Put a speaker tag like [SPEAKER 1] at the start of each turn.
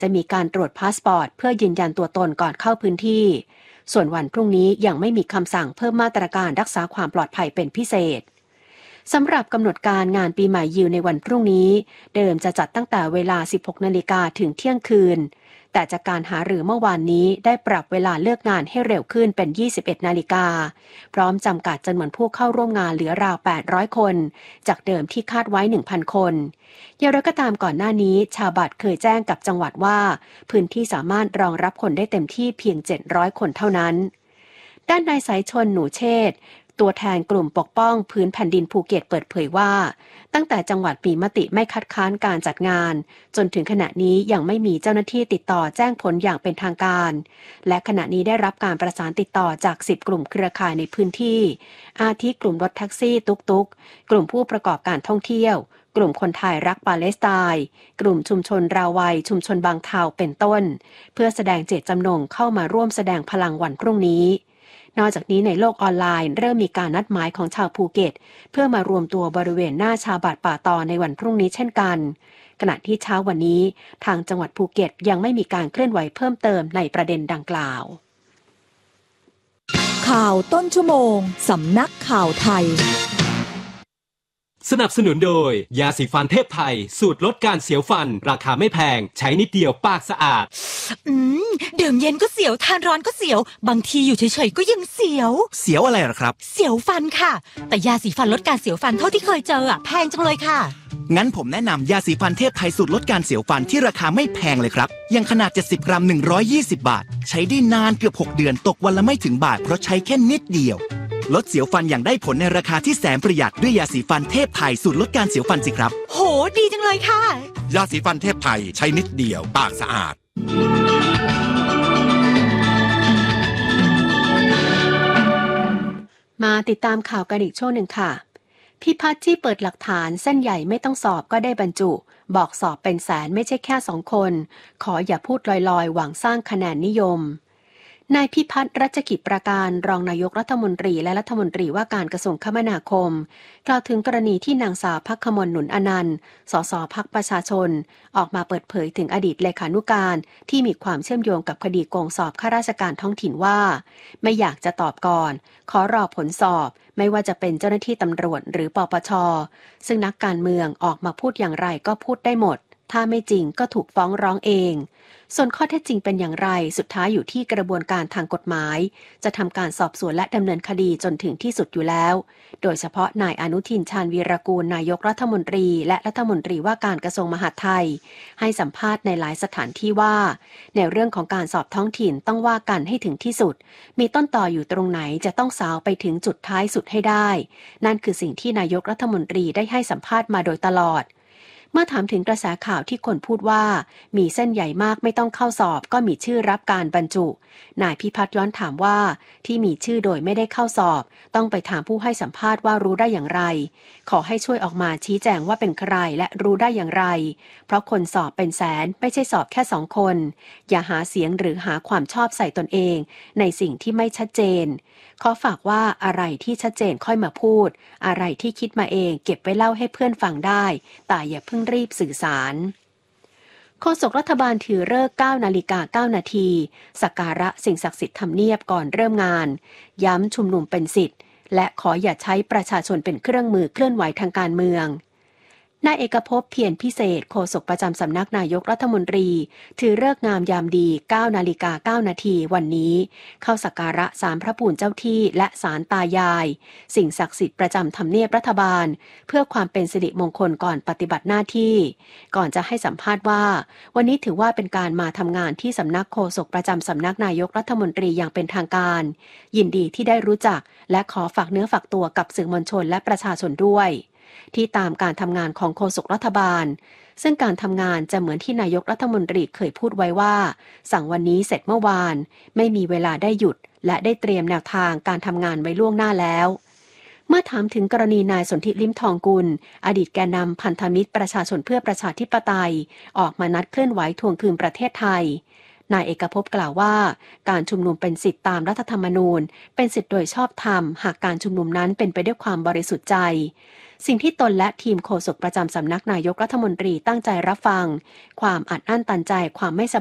[SPEAKER 1] จะมีการตรวจพาสปอร์ตเพื่อยืนยันตัวตนก่อนเข้าพื้นที่ส่วนวันพรุ่งนี้ยังไม่มีคำสั่งเพิ่มมาตรการรักษาความปลอดภัยเป็นพิเศษสำหรับกำหนดการงานปีใหม่ยิวในวันพรุ่งนี้เดิมจะจัดตั้งแต่เวลา 16 นาฬิกาถึงเที่ยงคืนแต่จากการหารือเมื่อวานนี้ได้ปรับเวลาเลิกงานให้เร็วขึ้นเป็น 21 นาฬิกาพร้อมจำกัดจำนวนผู้เข้าร่วมงานเหลือราว 800 คนจากเดิมที่คาดไว้ 1,000 คนอย่างไรก็ตามก่อนหน้านี้ชาวบัตรเคยแจ้งกับจังหวัดว่าพื้นที่สามารถรองรับคนได้เต็มที่เพียง 700 คนเท่านั้นด้านนายสายชนหนูเชษฐ์ตัวแทนกลุ่มปกป้องพื้นแผ่นดินภูเก็ตเปิดเผยว่าตั้งแต่จังหวัดมีมติไม่คัดค้านการจัดงานจนถึงขณะนี้ยังไม่มีเจ้าหน้าที่ติดต่อแจ้งผลอย่างเป็นทางการและขณะนี้ได้รับการประสานติดต่อจาก10กลุ่มเครือข่ายในพื้นที่อาทิกลุ่มรถแท็กซี่ตุ๊กกลุ่มผู้ประกอบการท่องเที่ยวกลุ่มคนไทยรักปาเลสไตน์กลุ่มชุมชนราวัยชุมชนบางเทาเป็นต้นเพื่อแสดงเจตจำนงเข้ามาร่วมแสดงพลังวันพรุ่งนี้นอกจากนี้ในโลกออนไลน์เริ่มมีการนัดหมายของชาวภูเก็ตเพื่อมารวมตัวบริเวณหน้าชาบาดป่าตอในวันพรุ่งนี้เช่นกันขณะที่เช้าวันนี้ทางจังหวัดภูเก็ตยังไม่มีการเคลื่อนไหวเพิ่มเติมในประเด็นดังกล่าว
[SPEAKER 2] ข่าวต้นชั่วโมงสำนักข่าวไทย
[SPEAKER 3] สนับสนุนโดยยาสีฟันเทพไทยสูตรลดการเสียวฟันราคาไม่แพงใช้นิดเดียวปากสะอาด
[SPEAKER 2] ดื่มเย็นก็เสียวทานร้อนก็เสียวบางทีอยู่เฉยๆก็ยังเสียว
[SPEAKER 4] อะไรหรอครับ
[SPEAKER 2] เสียวฟันค่ะแต่ยาสีฟันลดการเสียวฟันเท่าที่เคยเจอแพงจังเลยค่ะ
[SPEAKER 4] งั้นผมแนะนำยาสีฟันเทพไทยสูตรลดการเสียวฟันที่ราคาไม่แพงเลยครับอย่างขนาด70 กรัม120 บาทใช้ได้นานเกือบ6 เดือนตกวันละไม่ถึงบาทเพราะใช้แค่นิดเดียวลดเสียวฟันอย่างได้ผลในราคาที่แสนประหยัดด้วยยาสีฟันเทพไทยสูตรลดการเสียวฟันสิครับ
[SPEAKER 2] โหดีจังเลยค่ะ
[SPEAKER 5] ยาสีฟันเทพไทยใช้นิดเดียวปากสะอาด
[SPEAKER 1] มาติดตามข่าวกันอีกช่วงหนึ่งค่ะพิพัฒน์ที่เปิดหลักฐานเส้นใหญ่ไม่ต้องสอบก็ได้บรรจุบอกสอบเป็นแสนไม่ใช่แค่2 คนขออย่าพูดลอยๆหวังสร้างคะแนนนิยมนายพิพัฒน์รัชกิจประการรองนายกรัฐมนตรีและรัฐมนตรีว่าการกระทรวงคมนาคมกล่าวถึงกรณีที่นางสาวภักขมลหนุนอนันต์สสพรรคประชาชนออกมาเปิดเผยถึงอดีตเลขานุการที่มีความเชื่อมโยงกับคดีโกงสอบข้าราชการท้องถิ่นว่าไม่อยากจะตอบก่อนขอรอผลสอบไม่ว่าจะเป็นเจ้าหน้าที่ตำรวจหรือปปช.ซึ่งนักการเมืองออกมาพูดอย่างไรก็พูดได้หมดถ้าไม่จริงก็ถูกฟ้องร้องเองส่วนข้อเท็จจริงเป็นอย่างไรสุดท้ายอยู่ที่กระบวนการทางกฎหมายจะทำการสอบสวนและดำเนินคดีจนถึงที่สุดอยู่แล้วโดยเฉพาะนายอนุทินชาญวีรกูลนายกรัฐมนตรีและรัฐมนตรีว่าการกระทรวงมหาดไทยให้สัมภาษณ์ในหลายสถานที่ว่าในเรื่องของการสอบท้องถิ่นต้องว่ากันให้ถึงที่สุดมีต้นต่ออยู่ตรงไหนจะต้องสาวไปถึงจุดท้ายสุดให้ได้นั่นคือสิ่งที่นายกรัฐมนตรีได้ให้สัมภาษณ์มาโดยตลอดเมื่อถามถึงกระแสข่าวที่คนพูดว่ามีเส้นใหญ่มากไม่ต้องเข้าสอบก็มีชื่อรับการบรรจุนายพิพัฒน์ย้อนถามว่าที่มีชื่อโดยไม่ได้เข้าสอบต้องไปถามผู้ให้สัมภาษณ์ว่ารู้ได้อย่างไรขอให้ช่วยออกมาชี้แจงว่าเป็นใครและรู้ได้อย่างไรเพราะคนสอบเป็นแสนไม่ใช่สอบแค่2 คนอย่าหาเสียงหรือหาความชอบใส่ตนเองในสิ่งที่ไม่ชัดเจนขอฝากว่าอะไรที่ชัดเจนค่อยมาพูดอะไรที่คิดมาเองเก็บไว้เล่าให้เพื่อนฟังได้แต่อย่าเพิ่งรีบสื่อสารโฆษกรัฐบาลถือฤกษ์ 9:09 น.สักการะสิ่งศักดิ์สิทธิ์ทำเนียบก่อนเริ่มงานย้ำชุมนุมเป็นสิทธิ์และขออย่าใช้ประชาชนเป็นเครื่องมือเคลื่อนไหวทางการเมืองนายเอกภพเพียรพิเศษโฆษกประจำสำนักนายกรัฐมนตรีถือฤกษ์งามยามดี 9:09 น.วันนี้เข้าสักการะศาลพระภูมิเจ้าที่และศาลตายายสิ่งศักดิ์สิทธิ์ประจำทำเนียบรัฐบาลเพื่อความเป็นสิริมงคลก่อนปฏิบัติหน้าที่ก่อนจะให้สัมภาษณ์ว่าวันนี้ถือว่าเป็นการมาทำงานที่สำนักโฆษกประจำสำนักนายกรัฐมนตรีอย่างเป็นทางการยินดีที่ได้รู้จักและขอฝากเนื้อฝากตัวกับสื่อมวลชนและประชาชนด้วยที่ตามการทำงานของโฆษกรัฐบาลซึ่งการทำงานจะเหมือนที่นายกรัฐมนตรีเคยพูดไว้ว่าสั่งวันนี้เสร็จเมื่อวานไม่มีเวลาได้หยุดและได้เตรียมแนวทางการทำงานไว้ล่วงหน้าแล้วเมื่อถามถึงกรณีนายสนธิลิ้มทองกุลอดีตแกนนำพันธมิตรประชาชนเพื่อประชาธิปไตยออกมานัดเคลื่อนไหวทวงคืนประเทศไทยนายเอกภพกล่าวว่าการชุมนุมเป็นสิทธิตามรัฐธรรมนูญเป็นสิทธิโดยชอบธรรมหากการชุมนุมนั้นเป็นไปด้วยความบริสุทธิ์ใจสิ่งที่ตนและทีมโฆษกประจำสำนักนายกรัฐมนตรีตั้งใจรับฟังความอัดอั้นตันใจความไม่ส